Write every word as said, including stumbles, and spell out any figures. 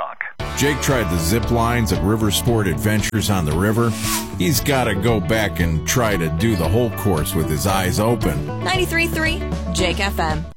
Rock. Jake tried the zip lines at River Sport Adventures on the river. He's got to go back and try to do the whole course with his eyes open. ninety-three point three Jake F M.